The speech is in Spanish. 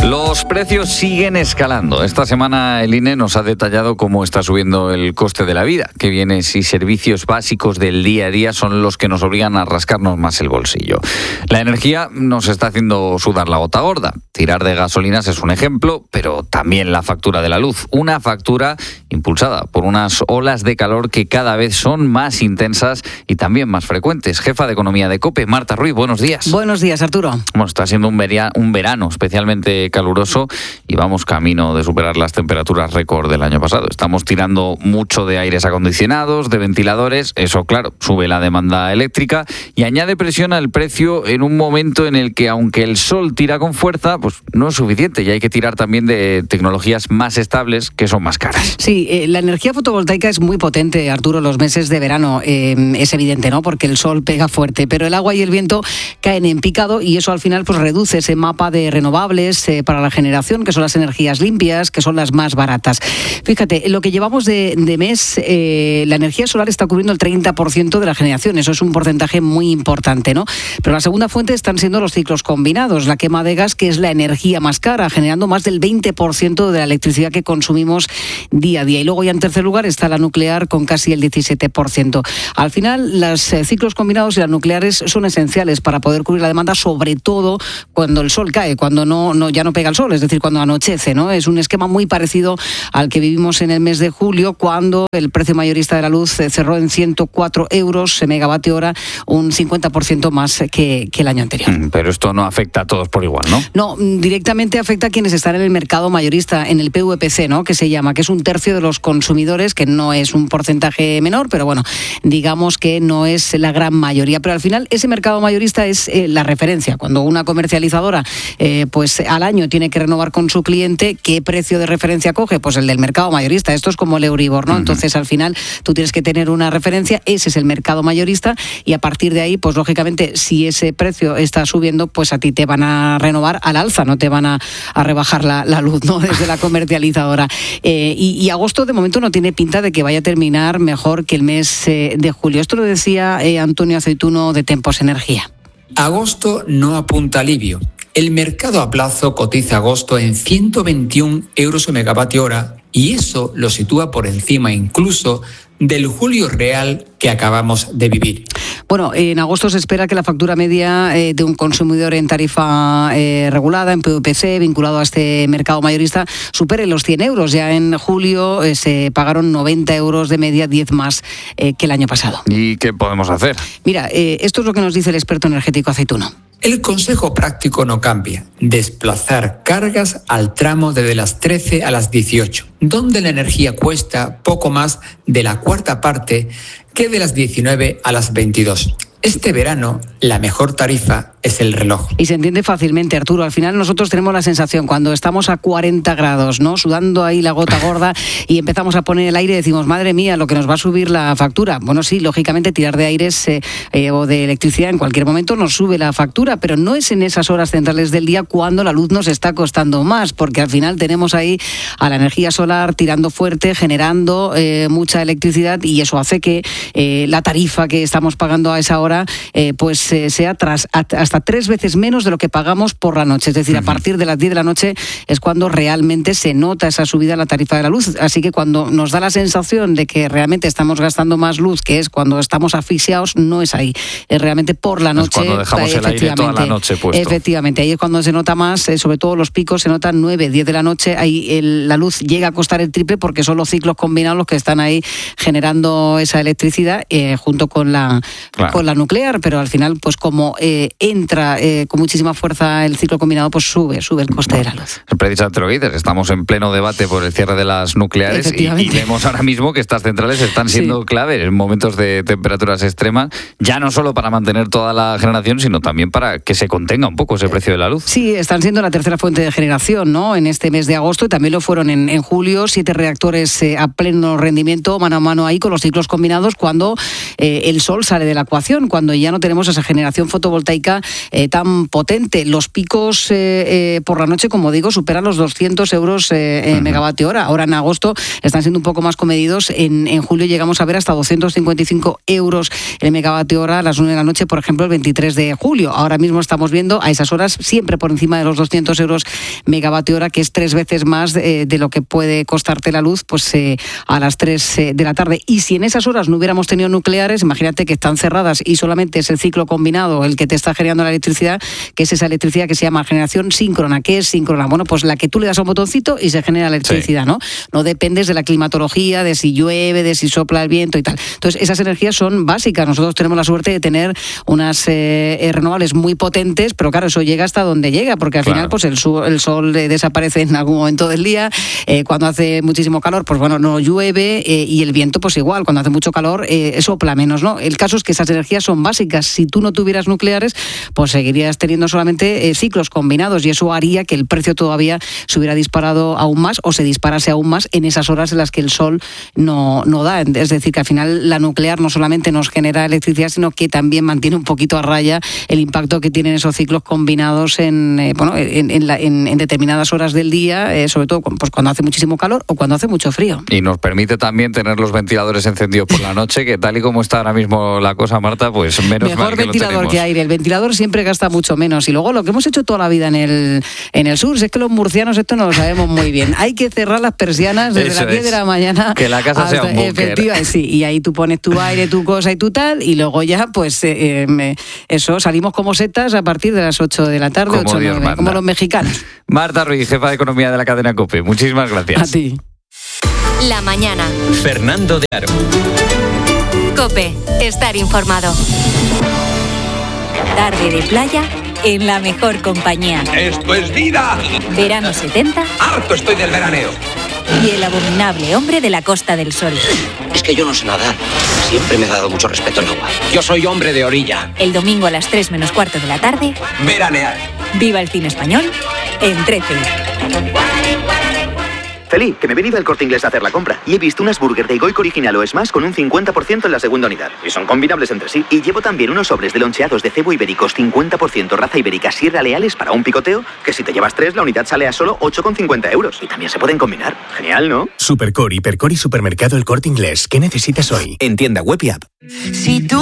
Los precios siguen escalando. Esta semana el INE nos ha detallado cómo está subiendo el coste de la vida, que bienes y servicios básicos del día a día son los que nos obligan a rascarnos más el bolsillo. La energía nos está haciendo sudar la gota gorda. Tirar de gasolinas es un ejemplo, pero también la factura de la luz. Una factura impulsada por unas olas de calor que cada vez son más intensas y también más frecuentes. Jefa de Economía de COPE, Marta Ruiz, buenos días. Buenos días, Arturo. Bueno, está siendo un verano especialmente caluroso y vamos camino de superar las temperaturas récord del año pasado. Estamos tirando mucho de aires acondicionados, de ventiladores. Eso, claro, sube la demanda eléctrica y añade presión al precio en un momento en el que, aunque el sol tira con fuerza, pues no es suficiente y hay que tirar también de tecnologías más estables que son más caras. Sí, la energía fotovoltaica es muy potente, Arturo, los meses de verano. Es evidente, ¿no? Porque el sol pega fuerte, pero el agua y el viento caen en picado y eso al final pues reduce ese mapa de renovables para la generación, que son las energías limpias, que son las más baratas. Fíjate, lo que llevamos de mes, la energía solar está cubriendo el 30% de la generación. Eso es un porcentaje muy importante, ¿no? Pero la segunda fuente están siendo los ciclos combinados, la quema de gas, que es la energía más cara, generando más del 20% de la electricidad que consumimos día a día. Y luego ya en tercer lugar está la nuclear con casi el 17%. Al final, los ciclos combinados y las nucleares son esenciales para poder cubrir la demanda, sobre todo cuando el sol cae, cuando ya no pega el sol, es decir, cuando anochece, ¿no? Es un esquema muy parecido al que vivimos en el mes de julio, cuando el precio mayorista de la luz cerró en 104 euros megavatio hora, un 50% más que el año anterior. Pero esto no afecta a todos por igual, ¿no? No, directamente afecta a quienes están en el mercado mayorista, en el PVPC, ¿no? Que se llama, que es un tercio de los consumidores, que no es un porcentaje menor, pero bueno, digamos que no es la gran mayoría. Pero al final ese mercado mayorista es la referencia. Cuando una comercializadora pues al año tiene que renovar con su cliente, ¿qué precio de referencia coge? Pues el del mercado mayorista. Esto es como el Euribor, ¿no? Entonces al final tú tienes que tener una referencia, ese es el mercado mayorista y a partir de ahí, pues lógicamente, si ese precio está subiendo, pues a ti te van a renovar al alza, no te van a rebajar la luz, ¿no? Desde la comercializadora. Y agosto de momento no tiene pinta de que vaya a terminar mejor que el mes de julio. Esto lo decía Antonio Aceituno de Tempos Energía. Agosto no apunta alivio. El mercado a plazo cotiza agosto en 121 euros megavatio hora y eso lo sitúa por encima incluso del julio real que acabamos de vivir. Bueno, en agosto se espera que la factura media de un consumidor en tarifa regulada, en PVPC, vinculado a este mercado mayorista, supere los 100 euros. Ya en julio se pagaron 90 euros de media, 10 más que el año pasado. ¿Y qué podemos hacer? Mira, esto es lo que nos dice el experto energético Aceituno. El consejo práctico no cambia. Desplazar cargas al tramo desde las 13 a las 18, donde la energía cuesta poco más de la cuarta parte que de las 19 a las 22. Este verano, la mejor tarifa es el reloj. Y se entiende fácilmente, Arturo. Al final nosotros tenemos la sensación, cuando estamos a 40 grados, ¿no? Sudando ahí la gota gorda y empezamos a poner el aire y decimos, madre mía, lo que nos va a subir la factura. Bueno, sí, lógicamente tirar de aires o de electricidad en cualquier momento nos sube la factura, pero no es en esas horas centrales del día cuando la luz nos está costando más, porque al final tenemos ahí a la energía solar tirando fuerte, generando mucha electricidad y eso hace que la tarifa que estamos pagando a esa hora sea hasta 3 veces menos de lo que pagamos por la noche. Es decir, a partir de las 10 de la noche es cuando realmente se nota esa subida en la tarifa de la luz. Así que cuando nos da la sensación de que realmente estamos gastando más luz, que es cuando estamos asfixiados, no es ahí. Es realmente por la noche. Es cuando dejamos el aire toda la noche puesto. Efectivamente, ahí es cuando se nota más, sobre todo los picos se notan 9, 10 de la noche. Ahí la luz llega a costar el triple porque son los ciclos combinados los que están ahí generando esa electricidad junto con la nuclear, pero al final, pues como entra con muchísima fuerza el ciclo combinado, pues sube el coste de la luz. Precisamente lo que dices, estamos en pleno debate por el cierre de las nucleares y vemos ahora mismo que estas centrales están siendo clave en momentos de temperaturas extremas, ya no solo para mantener toda la generación, sino también para que se contenga un poco ese precio de la luz. Sí, están siendo la tercera fuente de generación, ¿no? En este mes de agosto y también lo fueron en julio, 7 reactores a pleno rendimiento, mano a mano ahí con los ciclos combinados cuando el sol sale de la ecuación, cuando ya no tenemos esa generación fotovoltaica tan potente. Los picos por la noche, como digo, superan los 200 euros megavatio hora. Ahora en agosto están siendo un poco más comedidos. En julio llegamos a ver hasta 255 euros el megavatio hora a las 9 de la noche, por ejemplo, el 23 de julio. Ahora mismo estamos viendo a esas horas siempre por encima de los 200 euros megavatio hora, que es 3 veces más de lo que puede costarte la luz pues a las 3 de la tarde. Y si en esas horas no hubiéramos tenido nucleares, imagínate que están cerradas y solamente es el ciclo combinado el que te está generando la electricidad, que es esa electricidad que se llama generación síncrona. ¿Qué es síncrona? Bueno, pues la que tú le das a un botoncito y se genera electricidad, sí. No dependes de la climatología, de si llueve, de si sopla el viento y tal. Entonces, esas energías son básicas. Nosotros tenemos la suerte de tener unas renovables muy potentes, pero claro, eso llega hasta donde llega, porque al final pues el sol desaparece en algún momento del día. Cuando hace muchísimo calor, pues bueno, no llueve, y el viento pues igual, cuando hace mucho calor sopla menos, ¿no? El caso es que esas energías son básicas. Si tú no tuvieras nucleares, pues seguirías teniendo solamente ciclos combinados, y eso haría que el precio todavía se hubiera disparado aún más, o se disparase aún más en esas horas en las que el sol no da. Es decir, que al final la nuclear no solamente nos genera electricidad, sino que también mantiene un poquito a raya el impacto que tienen esos ciclos combinados en determinadas horas del día, sobre todo pues cuando hace muchísimo calor o cuando hace mucho frío. Y nos permite también tener los ventiladores encendidos por la noche, que tal y como está ahora mismo la cosa, Marta, pues menos mejor mal que ventilador que aire. El ventilador siempre gasta mucho menos. Y luego lo que hemos hecho toda la vida en el sur, es que los murcianos esto no lo sabemos muy bien. Hay que cerrar las persianas desde las 10 de la mañana. Que la casa sea un búnker. Sí, y ahí tú pones tu aire, tu cosa y tu tal, y luego ya pues eso, salimos como setas a partir de las 8 de la tarde, como 8 o 9, como los mexicanos. Marta Ruiz, jefa de economía de la cadena COPE. Muchísimas gracias. A ti. La mañana. Fernando de Aro. COPE, estar informado. Tarde de playa en la mejor compañía. ¡Esto es vida! Verano 70. ¡Harto estoy del veraneo! Y el abominable hombre de la Costa del Sol. Es que yo no sé nadar. Siempre me ha dado mucho respeto el agua. Yo soy hombre de orilla. El domingo a las 3 menos cuarto de la tarde. Veranear. Viva el cine español en 13. Feliz, que me he venido al Corte Inglés a hacer la compra y he visto unas burger de Goico original o Smash con un 50% en la segunda unidad. Y son combinables entre sí. Y llevo también unos sobres de loncheados de cebo ibéricos 50% raza ibérica Sierra Leales para un picoteo, que si te llevas 3 la unidad sale a solo 8,50 euros. Y también se pueden combinar. Genial, ¿no? Supercore, Hipercore y Supermercado El Corte Inglés. ¿Qué necesitas hoy? En tienda web y app. Si tú